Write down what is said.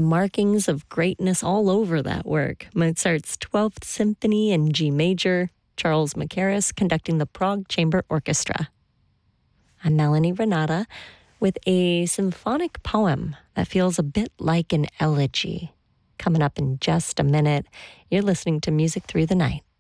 the markings of greatness all over that work. Mozart's 12th Symphony in G major, Charles Mackerras conducting the Prague Chamber Orchestra. I'm Melanie Renata with a symphonic poem that feels a bit like an elegy. Coming up in just a minute, you're listening to Music Through the Night.